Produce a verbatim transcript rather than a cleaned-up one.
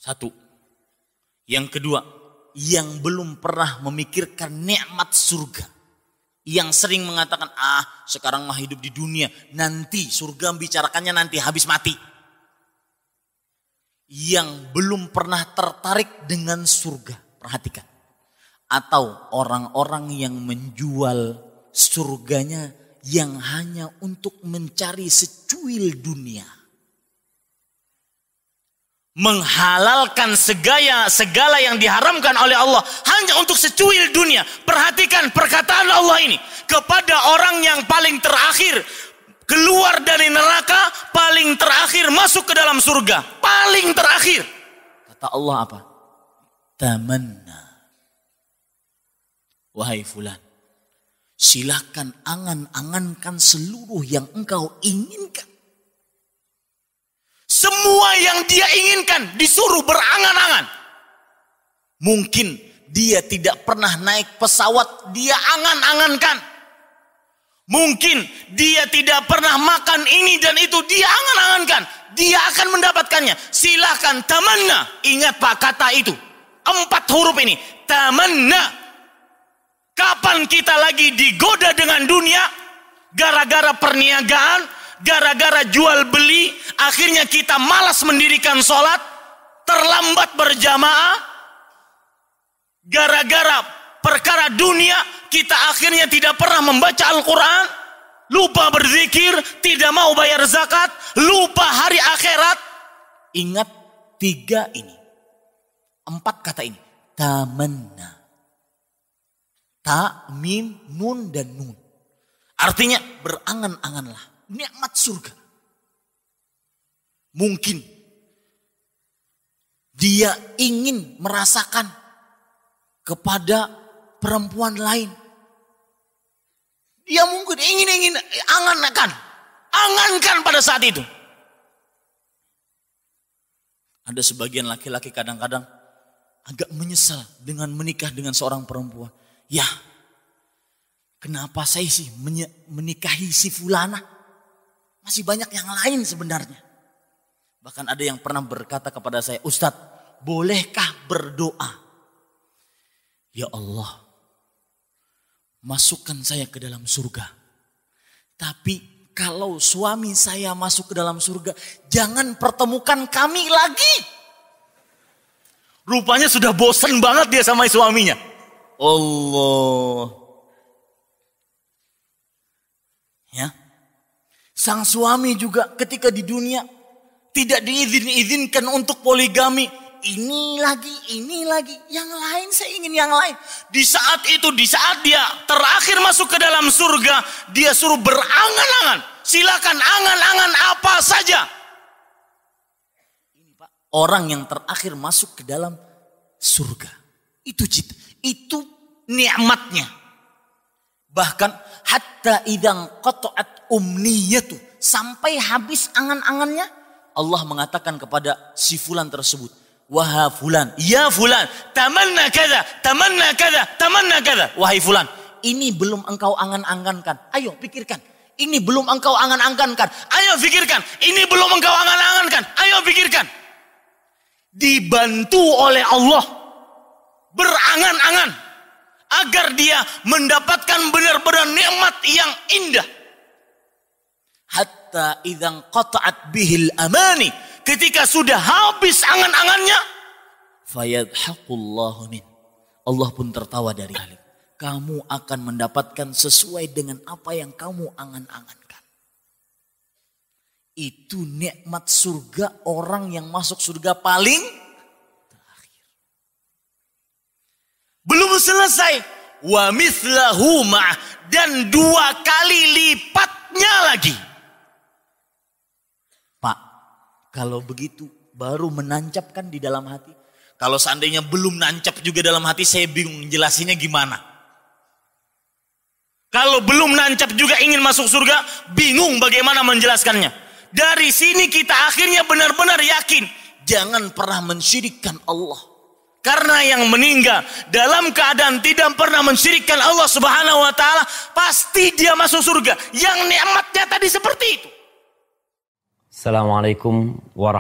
Satu. Yang kedua, yang belum pernah memikirkan nikmat surga. Yang sering mengatakan, ah sekarang mah hidup di dunia, nanti surga bicarakannya nanti habis mati. Yang belum pernah tertarik dengan surga, perhatikan. Atau orang-orang yang menjual surganya yang hanya untuk mencari secuil dunia. Menghalalkan segala segala yang diharamkan oleh Allah hanya untuk secuil dunia. Perhatikan perkataan Allah ini kepada orang yang paling terakhir keluar dari neraka, paling terakhir masuk ke dalam surga, paling terakhir. Kata Allah apa? Tamanna. Wahai fulan, silakan angan-angankan seluruh yang engkau inginkan. Semua yang dia inginkan disuruh berangan-angan. Mungkin dia tidak pernah naik pesawat, dia angan-angankan. Mungkin dia tidak pernah makan ini dan itu, dia angan-angankan. Dia akan mendapatkannya. Silakan tamanna. Ingat pak kata itu. Empat huruf ini. Tamanna. Kapan kita lagi digoda dengan dunia? Gara-gara perniagaan, gara-gara jual beli, akhirnya kita malas mendirikan sholat, terlambat berjamaah. Gara-gara perkara dunia, kita akhirnya tidak pernah membaca Al-Quran, lupa berzikir, tidak mau bayar zakat, lupa hari akhirat. Ingat tiga ini, empat kata ini. Tamanna. Ta, mim, nun, dan nun. Artinya berangan-anganlah nikmat surga. Mungkin dia ingin merasakan kepada perempuan lain. Dia mungkin ingin-ingin angan-angan. Angankan pada saat itu. Ada sebagian laki-laki kadang-kadang agak menyesal dengan menikah dengan seorang perempuan. Ya, kenapa saya sih menikahi si fulana? Masih banyak yang lain sebenarnya. Bahkan ada yang pernah berkata kepada saya, Ustadz, bolehkah berdoa? Ya Allah, masukkan saya ke dalam surga. Tapi kalau suami saya masuk ke dalam surga, jangan pertemukan kami lagi. Rupanya sudah bosan banget dia sama suaminya. Allah. Ya. Sang suami juga ketika di dunia tidak diizin-izinkan untuk poligami. Ini lagi, ini lagi. Yang lain saya ingin yang lain. Di saat itu, di saat dia terakhir masuk ke dalam surga, dia suruh berangan-angan. Silakan angan-angan apa saja. Ini Pak, orang yang terakhir masuk ke dalam surga. Itu cita. Itu nikmatnya. Bahkan hatta idzan qata'at umniyatu, sampai habis angan-angannya, Allah mengatakan kepada si fulan tersebut, wahai fulan, ya fulan, tamanna kada, tamanna kada, tamanna kada. Wahai fulan, ini belum engkau angan-angankan. Ayo pikirkan. Ini belum engkau angan-angankan. Ayo pikirkan. Ini belum engkau angan-angankan. Ayo pikirkan. Dibantu oleh Allah berangan-angan agar dia mendapatkan benar-benar nikmat yang indah. Hatta idzan qata'at bihil amani, ketika sudah habis angan-angannya, fayadhaqullahu min, Allah pun tertawa dari hal itu. Kamu akan mendapatkan sesuai dengan apa yang kamu angan-angankan. Itu nikmat surga, orang yang masuk surga paling belum selesai. Wa mithlahu ma'ah, dan dua kali lipatnya lagi. Pak, kalau begitu baru menancapkan di dalam hati. Kalau seandainya belum nancap juga dalam hati, saya bingung jelasinnya gimana. Kalau belum nancap juga ingin masuk surga, bingung bagaimana menjelaskannya. Dari sini kita akhirnya benar-benar yakin, jangan pernah mensyirikkan Allah. Karena yang meninggal dalam keadaan tidak pernah mensyirikkan Allah Subhanahu wa taala, pasti dia masuk surga. Yang nikmatnya tadi seperti itu. Assalamualaikum warahmatullahi wabarakatuh.